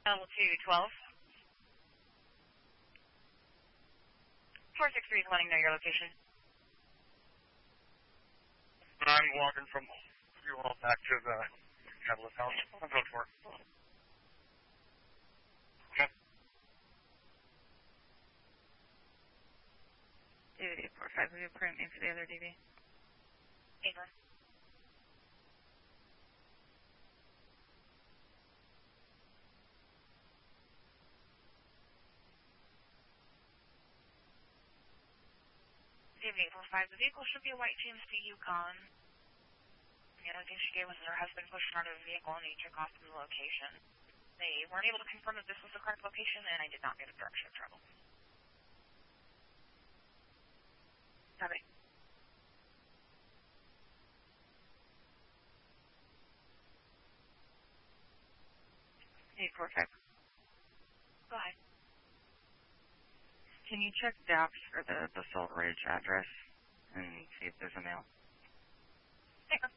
Level 212. 463 is letting know your location. I'm walking from fuel back to the Catalyst house. I'm going for it. Okay. DV 45, will you print me for the other DV? Ava. DV 45, the vehicle should be a white GMC Yukon. The only thing she gave was her husband pushed her out of the vehicle and he took off from the location. They weren't able to confirm that this was the correct location, and I did not get a direction of travel. Copy. 845. Go ahead. Can you check DAPS for the Basalt Ridge address and see if there's a mail? Take her.